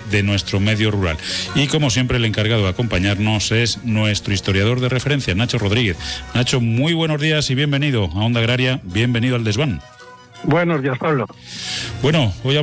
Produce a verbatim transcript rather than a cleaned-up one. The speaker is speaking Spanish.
de nuestro medio rural. Y como siempre, el encargado de acompañarnos es nuestro historiador de referencia, Nacho Rodríguez. Nacho, muy buenos días y bienvenido a Onda Agraria, bienvenido al Desván. Buenos días, Pablo. Bueno, hoy